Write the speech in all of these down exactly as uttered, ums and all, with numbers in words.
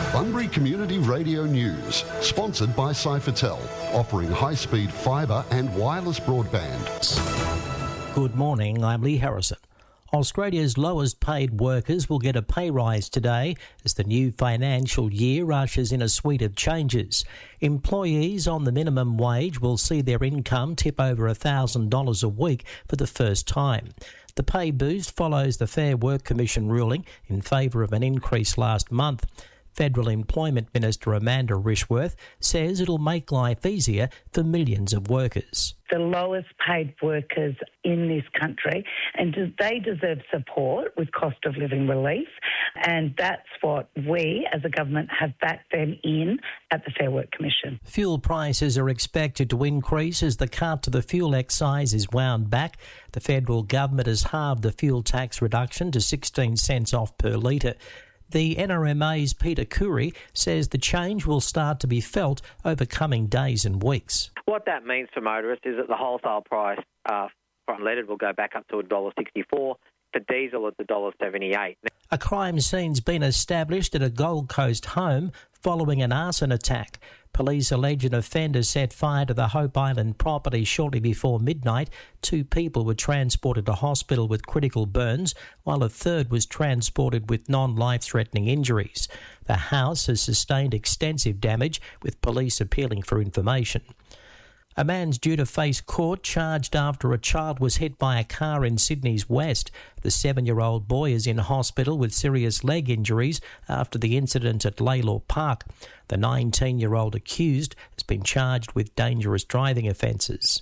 Bunbury Community Radio News, sponsored by Cyphertel, offering high-speed fibre and wireless broadband. Good morning, I'm Lee Harrison. Australia's lowest paid workers will get a pay rise today as the new financial year ushers in a suite of changes. Employees on the minimum wage will see their income tip over one thousand dollars a week for the first time. The pay boost follows the Fair Work Commission ruling in favour of an increase last month. Federal Employment Minister Amanda Rishworth says it'll make life easier for millions of workers. The lowest paid workers in this country, and they deserve support with cost of living relief, and that's what we as a government have backed them in at the Fair Work Commission. Fuel prices are expected to increase as the cut to the fuel excise is wound back. The federal government has halved the fuel tax reduction to sixteen cents off per litre. The N R M A's Peter Curry says the change will start to be felt over coming days and weeks. What that means for motorists is that the wholesale price uh, for unleaded will go back up to one dollar sixty-four, for diesel at one dollar seventy-eight. A crime scene's been established at a Gold Coast home following an arson attack. Police allege an offender set fire to the Hope Island property shortly before midnight. Two people were transported to hospital with critical burns, while a third was transported with non-life-threatening injuries. The house has sustained extensive damage, with police appealing for information. A man's due to face court charged after a child was hit by a car in Sydney's west. The seven-year-old boy is in hospital with serious leg injuries after the incident at Laylaw Park. The nineteen-year-old accused has been charged with dangerous driving offences.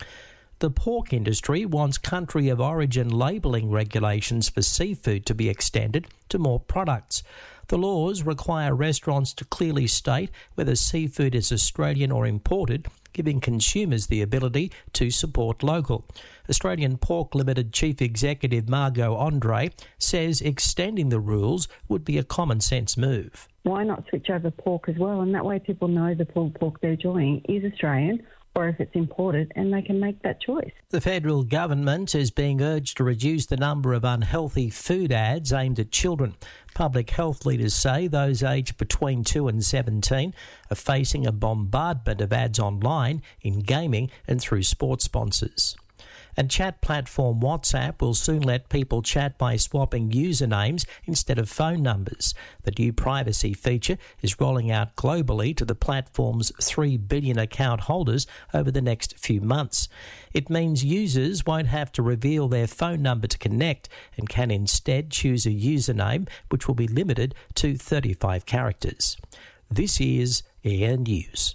The pork industry wants country of origin labelling regulations for seafood to be extended to more products. The laws require restaurants to clearly state whether seafood is Australian or imported, giving consumers the ability to support local. Australian Pork Limited Chief Executive Margot Andre says extending the rules would be a common sense move. Why not switch over pork as well? And that way people know the pulled pork they're enjoying is Australian, or if it's imported, and they can make that choice. The federal government is being urged to reduce the number of unhealthy food ads aimed at children. Public health leaders say those aged between two and seventeen are facing a bombardment of ads online, in gaming and through sports sponsors. And chat platform WhatsApp will soon let people chat by swapping usernames instead of phone numbers. The new privacy feature is rolling out globally to the platform's three billion account holders over the next few months. It means users won't have to reveal their phone number to connect and can instead choose a username which will be limited to thirty-five characters. This is Air News.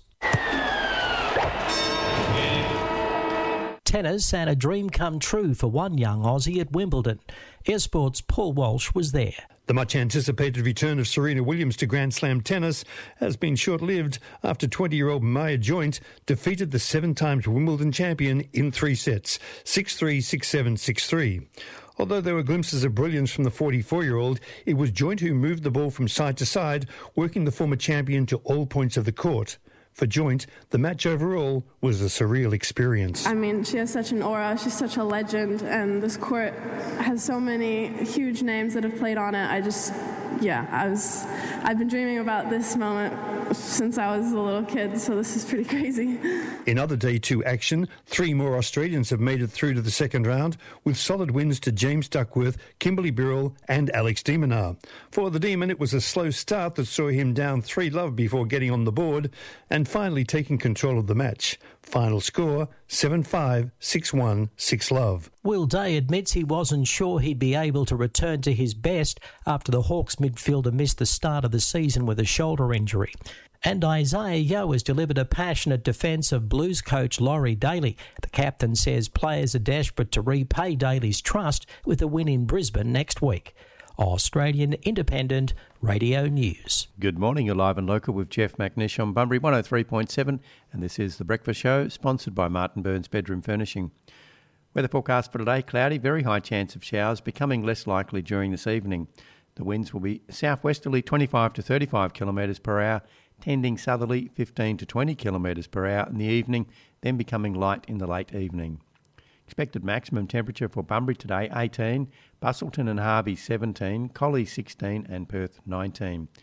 Tennis and a dream come true for one young Aussie at Wimbledon. Air Sports' Paul Walsh was there. The much-anticipated return of Serena Williams to Grand Slam tennis has been short-lived after twenty-year-old Maya Joint defeated the seven-times Wimbledon champion in three sets, six three, six seven, six three. Although there were glimpses of brilliance from the forty-four-year-old, it was Joint who moved the ball from side to side, working the former champion to all points of the court. For Joint, the match overall was a surreal experience. I mean, she has such an aura, she's such a legend, and this court has so many huge names that have played on it. I just, yeah, I was, I've been dreaming about this moment since I was a little kid, so this is pretty crazy. In other Day two action, three more Australians have made it through to the second round, with solid wins to James Duckworth, Kimberly Birrell and Alex de Minaur. For the Demon, it was a slow start that saw him down three love before getting on the board, and finally taking control of the match. Final score, seven five, six one, six love. Will Day admits he wasn't sure he'd be able to return to his best after the Hawks midfielder missed the start of the season with a shoulder injury. And Isaiah Yeo has delivered a passionate defence of Blues coach Laurie Daly. The captain says players are desperate to repay Daly's trust with a win in Brisbane next week. Australian Independent Radio News. Good morning, you're live and local with Jeff McNish on Bunbury one oh three point seven, and this is The Breakfast Show, sponsored by Martin Burns Bedroom Furnishing. Weather forecast for today, cloudy, very high chance of showers, becoming less likely during this evening. The winds will be southwesterly twenty-five to thirty-five kilometres per hour, tending southerly fifteen to twenty kilometres per hour in the evening, then becoming light in the late evening. Expected maximum temperature for Bunbury today, eighteen, Busselton and Harvey seventeen, Collie sixteen and Perth nineteen.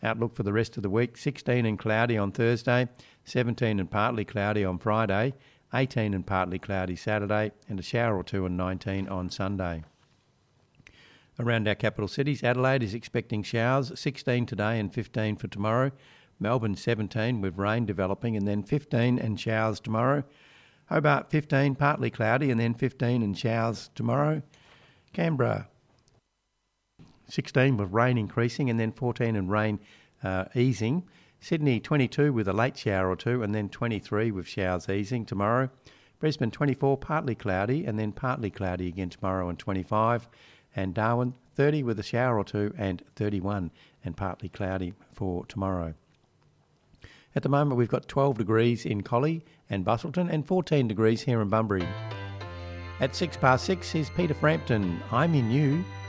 Outlook for the rest of the week, sixteen and cloudy on Thursday, seventeen and partly cloudy on Friday, eighteen and partly cloudy Saturday, and a shower or two and nineteen on Sunday. Around our capital cities, Adelaide is expecting showers, sixteen today and fifteen for tomorrow. Melbourne seventeen with rain developing and then fifteen and showers tomorrow. Hobart fifteen, partly cloudy and then fifteen and showers tomorrow. Canberra sixteen with rain increasing and then fourteen and rain uh, easing. Sydney twenty-two with a late shower or two and then twenty-three with showers easing tomorrow. Brisbane twenty-four, partly cloudy and then partly cloudy again tomorrow and twenty-five. And Darwin thirty with a shower or two and thirty-one and partly cloudy for tomorrow. At the moment we've got twelve degrees in Collie and Busselton and fourteen degrees here in Bunbury. At six past six is Peter Frampton. I'm in You.